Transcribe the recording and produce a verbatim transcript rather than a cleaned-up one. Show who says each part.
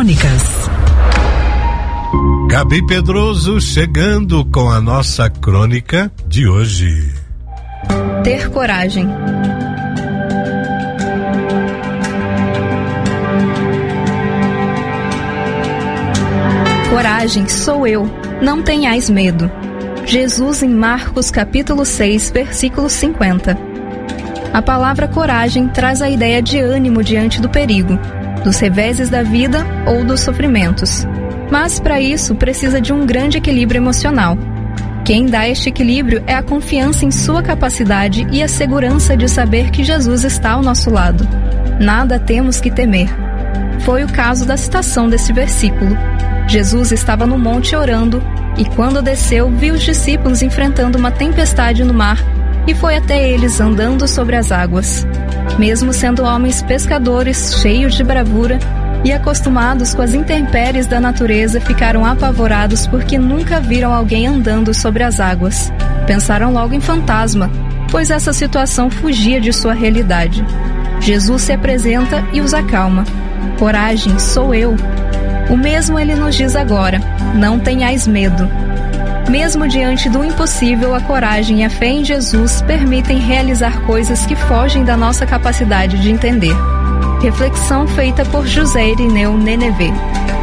Speaker 1: Crônicas.
Speaker 2: Gabi Pedroso chegando com a nossa crônica de hoje.
Speaker 3: Ter coragem. Coragem, sou eu, não tenhais medo. Jesus em Marcos capítulo seis, versículo cinquenta. A palavra coragem traz a ideia de ânimo diante do perigo, dos reveses da vida ou dos sofrimentos. Mas para isso precisa de um grande equilíbrio emocional. Quem dá este equilíbrio é a confiança em sua capacidade e a segurança de saber que Jesus está ao nosso lado. Nada temos que temer. Foi o caso da citação desse versículo. Jesus estava no monte orando e quando desceu viu os discípulos enfrentando uma tempestade no mar e foi até eles andando sobre as águas. Mesmo sendo homens pescadores cheios de bravura e acostumados com as intempéries da natureza, ficaram apavorados porque nunca viram alguém andando sobre as águas. Pensaram logo em fantasma, pois essa situação fugia de sua realidade. Jesus se apresenta e os acalma. Coragem, sou eu. O mesmo ele nos diz agora, não tenhais medo. Mesmo diante do impossível, a coragem e a fé em Jesus permitem realizar coisas que fogem da nossa capacidade de entender. Reflexão feita por José Irineu Nenevê.